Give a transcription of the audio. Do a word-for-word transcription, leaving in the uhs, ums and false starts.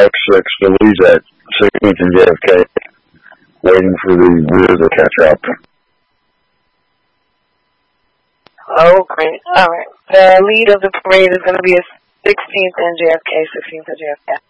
X six to Lee's at sixteenth and J F K, waiting for the rear to catch up. Oh, great. All right. The lead of the parade is going to be a sixteenth and J F K, sixteenth and J F K.